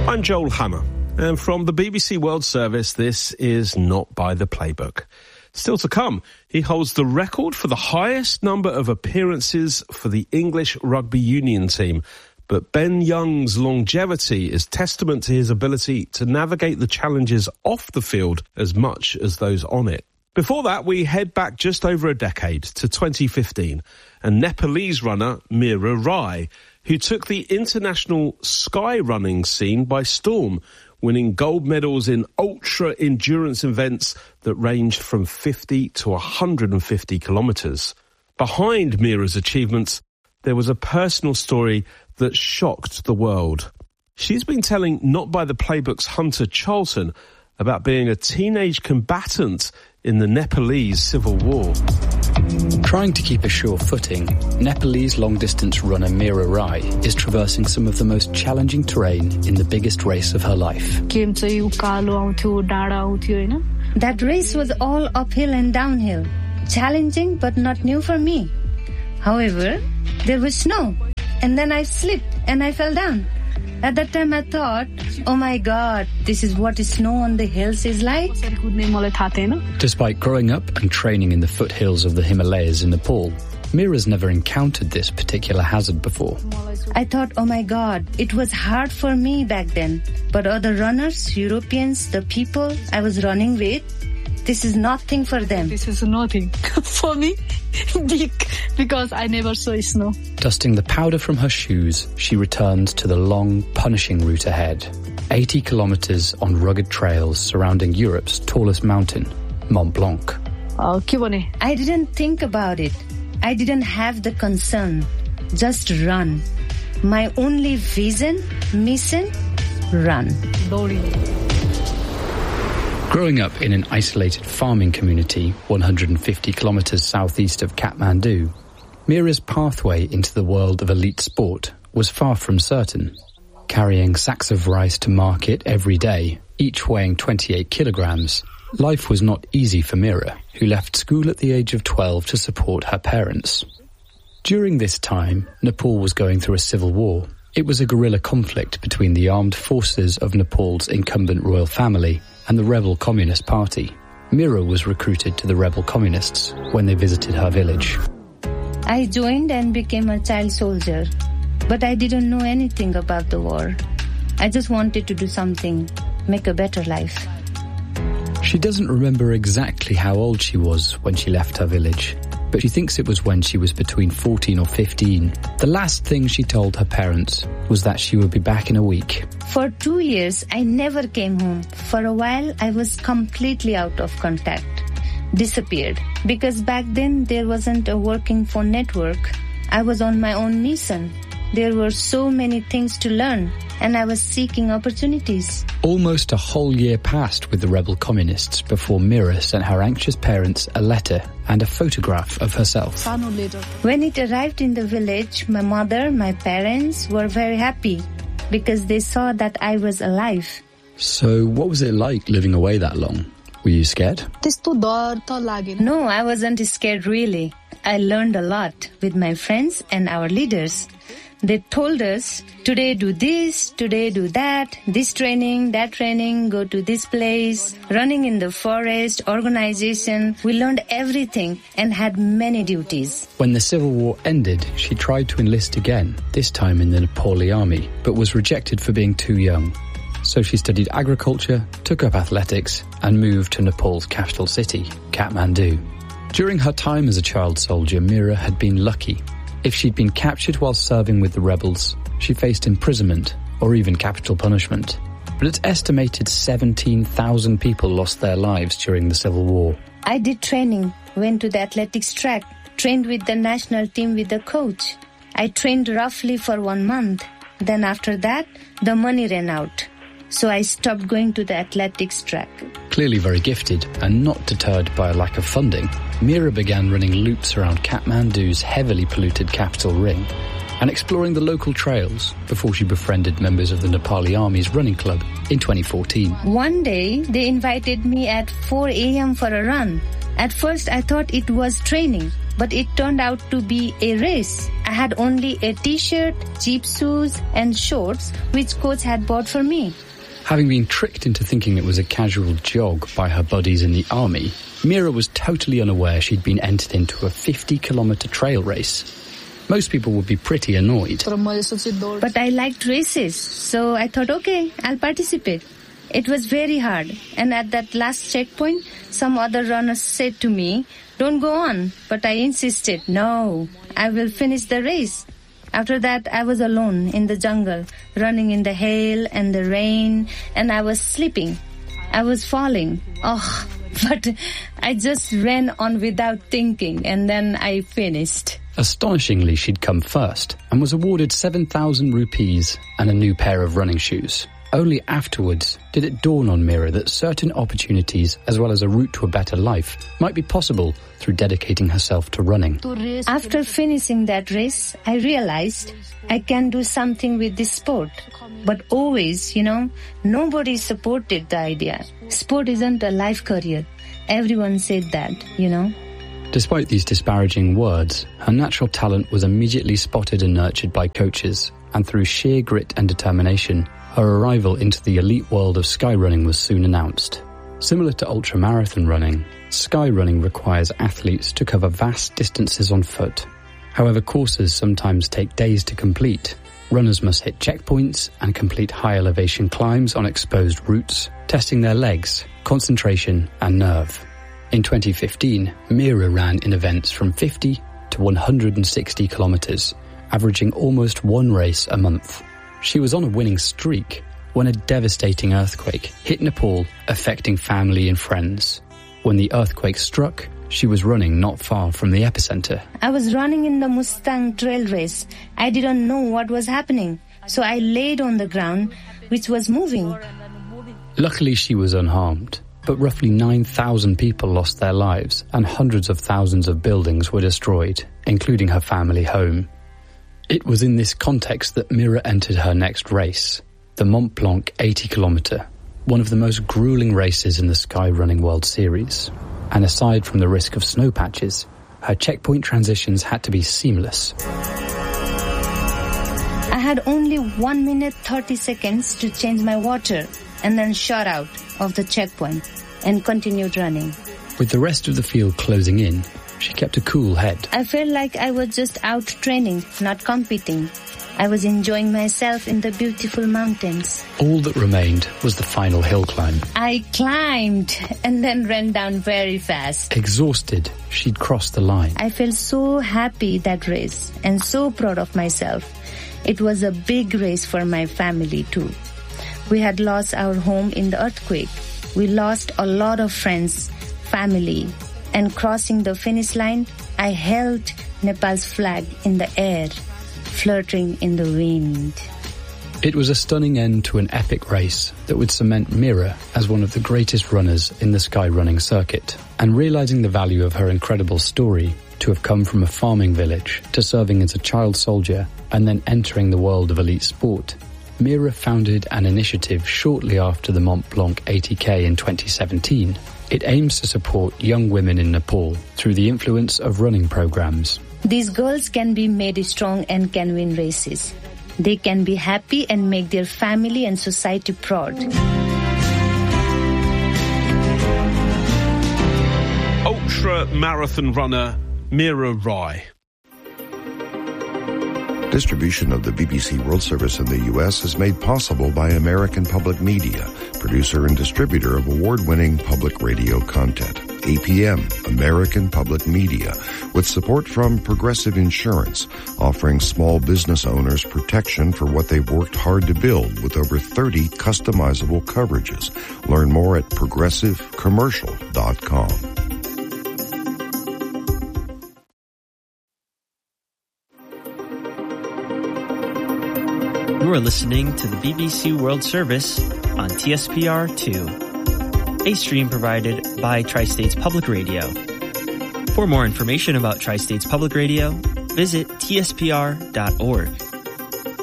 I'm Joel Hammer, and from the BBC World Service, this is Not by the Playbook. Still to come, he holds the record for the highest number of appearances for the English rugby union team. But Ben Young's longevity is testament to his ability to navigate the challenges off the field as much as those on it. Before that, we head back just over a decade to 2015, and Nepalese runner Meera Rai, who took the international sky running scene by storm, winning gold medals in ultra-endurance events that ranged from 50 to 150 kilometres. Behind Meera's achievements, there was a personal story that shocked the world. She's been telling Not by the Playbook's Hunter Charlton about being a teenage combatant in the Nepalese civil war. Trying to keep a sure footing, Nepalese long-distance runner Meera Rai is traversing some of the most challenging terrain in the biggest race of her life. That race was all uphill and downhill, challenging but not new for me. However, there was snow, and then I slipped and I fell down. At that time I thought, oh my God, this is what snow on the hills is like. Despite growing up and training in the foothills of the Himalayas in Nepal, Meera's never encountered this particular hazard before. I thought, oh my God, it was hard for me back then. But other runners, Europeans, the people I was running with, this is nothing for them. This is nothing for me, because I never saw snow. Dusting the powder from her shoes, she returns to the long, punishing route ahead. 80 kilometres on rugged trails surrounding Europe's tallest mountain, Mont Blanc. I didn't think about it. I didn't have the concern. Just run. My only vision, mission, run. Growing up in an isolated farming community 150 kilometres southeast of Kathmandu, Meera's pathway into the world of elite sport was far from certain. Carrying sacks of rice to market every day, each weighing 28 kilograms, life was not easy for Meera, who left school at the age of 12 to support her parents. During this time, Nepal was going through a civil war. It was a guerrilla conflict between the armed forces of Nepal's incumbent royal family and the rebel Communist Party. Meera was recruited to the rebel communists when they visited her village. I joined and became a child soldier, but I didn't know anything about the war. I just wanted to do something, make a better life. She doesn't remember exactly how old she was when she left her village, but she thinks it was when she was between 14 or 15. The last thing she told her parents was that she would be back in a week. For 2 years, I never came home. For a while, I was completely out of contact. Disappeared. Because back then, there wasn't a working phone network. I was on my own mission. There were so many things to learn, and I was seeking opportunities. Almost a whole year passed with the rebel communists before Meera sent her anxious parents a letter and a photograph of herself. When it arrived in the village, my mother, my parents were very happy because they saw that I was alive. So what was it like living away that long? Were you scared? No, I wasn't scared really. I learned a lot with my friends and our leaders. They told us, today do this, today do that, this training, that training, go to this place, running in the forest, organization. We learned everything and had many duties. When the civil war ended, she tried to enlist again, this time in the Nepali army, but was rejected for being too young. So she studied agriculture, took up athletics, and moved to Nepal's capital city, Kathmandu. During her time as a child soldier, Meera had been lucky. If she'd been captured while serving with the rebels, she faced imprisonment or even capital punishment. But it's estimated 17,000 people lost their lives during the Civil War. I did training, went to the athletics track, trained with the national team with the coach. I trained roughly for 1 month. Then after that, the money ran out. So I stopped going to the athletics track. Clearly very gifted and not deterred by a lack of funding, Meera began running loops around Kathmandu's heavily polluted capital ring and exploring the local trails before she befriended members of the Nepali Army's running club in 2014. One day, they invited me at 4 a.m. for a run. At first, I thought it was training, but it turned out to be a race. I had only a t-shirt, cheap shoes and shorts which coach had bought for me. Having been tricked into thinking it was a casual jog by her buddies in the army, Mira was totally unaware she'd been entered into a 50-kilometre trail race. Most people would be pretty annoyed. But I liked races, so I thought, okay, I'll participate. It was very hard, and at that last checkpoint, some other runners said to me, don't go on, but I insisted, no, I will finish the race. After that, I was alone in the jungle, running in the hail and the rain, and I was sleeping. I was falling. Oh, but I just ran on without thinking, and then I finished. Astonishingly, she'd come first and was awarded 7,000 rupees and a new pair of running shoes. Only afterwards did it dawn on Mira that certain opportunities, as well as a route to a better life, might be possible through dedicating herself to running. After finishing that race, I realized I can do something with this sport. But always, nobody supported the idea. Sport isn't a life career. Everyone said that, Despite these disparaging words, her natural talent was immediately spotted and nurtured by coaches, and through sheer grit and determination, her arrival into the elite world of skyrunning was soon announced. Similar to ultramarathon running, skyrunning requires athletes to cover vast distances on foot. However, courses sometimes take days to complete. Runners must hit checkpoints and complete high elevation climbs on exposed routes, testing their legs, concentration and nerve. In 2015, Mira ran in events from 50 to 160 kilometres, averaging almost one race a month. She was on a winning streak when a devastating earthquake hit Nepal, affecting family and friends. When the earthquake struck, she was running not far from the epicenter. I was running in the Mustang trail race. I didn't know what was happening, so I laid on the ground, which was moving. Luckily, she was unharmed, but roughly 9,000 people lost their lives and hundreds of thousands of buildings were destroyed, including her family home. It was in this context that Mira entered her next race, the Mont Blanc 80-kilometre, one of the most gruelling races in the Skyrunning World Series. And aside from the risk of snow patches, her checkpoint transitions had to be seamless. I had only 1 minute 30 seconds to change my water and then shot out of the checkpoint and continued running. With the rest of the field closing in, she kept a cool head. I felt like I was just out training, not competing. I was enjoying myself in the beautiful mountains. All that remained was the final hill climb. I climbed and then ran down very fast. Exhausted, she'd crossed the line. I felt so happy that race and so proud of myself. It was a big race for my family too. We had lost our home in the earthquake. We lost a lot of friends, family, and crossing the finish line, I held Nepal's flag in the air, flirting in the wind. It was a stunning end to an epic race that would cement Mira as one of the greatest runners in the skyrunning circuit. And realizing the value of her incredible story, to have come from a farming village to serving as a child soldier and then entering the world of elite sport, Mira founded an initiative shortly after the Mont Blanc 80K in 2017. It aims to support young women in Nepal through the influence of running programs. These girls can be made strong and can win races. They can be happy and make their family and society proud. Ultra marathon runner Mira Rai. Distribution of the BBC World Service in the U.S. is made possible by American Public Media, producer and distributor of award-winning public radio content. APM, American Public Media, with support from Progressive Insurance, offering small business owners protection for what they've worked hard to build with over 30 customizable coverages. Learn more at progressivecommercial.com. You are listening to the BBC World Service on TSPR2, a stream provided by Tri-States Public Radio. For more information about Tri-States Public Radio, visit tspr.org.